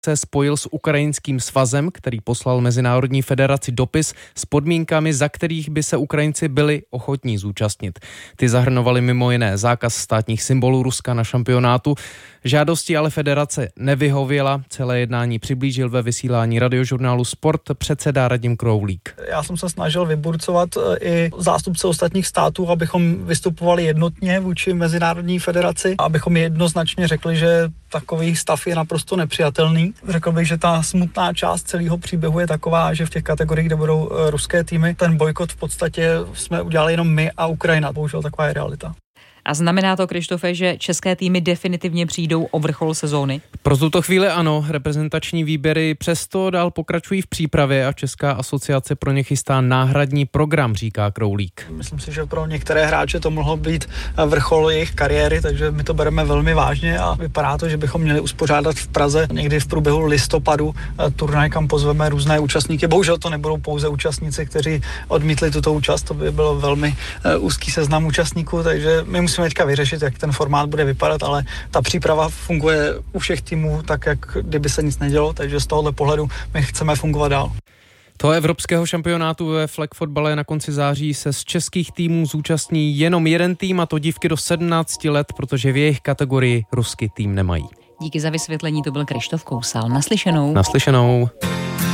se spojil s ukrajinským svazem, který poslal Mezinárodní federaci dopis s podmínkami, za kterých by se Ukrajinci byli ochotní zúčastnit. Ty zahrnovaly mimo jiné zákaz státních symbolů Ruska na šampionátu. Žádosti ale federace nevyhověla. Celé jednání přiblížil ve vysílání Radiožurnálu Sport předseda Radim Kroulík. Já jsem se snažil vyburcovat i zástupce ostatních států, abychom vystupovali jednotně vůči Mezinárodní federaci, abychom jednoznačně řekli, že takový stav je naprosto nepřijatelný. Řekl bych, že ta smutná část celého příběhu je taková, že v těch kategoriích, kde budou ruské týmy, ten bojkot v podstatě jsme udělali jenom my a Ukrajina. Bohužel taková je realita. A znamená to, Krištofe, že české týmy definitivně přijdou o vrchol sezóny? Pro tuto chvíli ano, reprezentační výběry přesto dál pokračují v přípravě a Česká asociace pro ně chystá náhradní program, říká Kroulík. Myslím si, že pro některé hráče to mohlo být vrchol jejich kariéry, takže my to bereme velmi vážně a vypadá to, že bychom měli uspořádat v Praze někdy v průběhu listopadu turnaj, kam pozveme různé účastníky. Bohužel to nebudou pouze účastníci, kteří odmítli tuto účast, to by bylo velmi úzký seznam účastníků, takže my musíme teďka vyřešit, jak ten formát bude vypadat, ale ta příprava funguje u všech týmů tak, jak kdyby se nic nedělo, takže z tohohle pohledu my chceme fungovat dál. Toho evropského šampionátu ve flag fotbale na konci září se z českých týmů zúčastní jenom jeden tým, a to dívky do 17 let, protože v jejich kategorii ruský tým nemají. Díky za vysvětlení, to byl Krištof Kousal. Naslyšenou. Naslyšenou.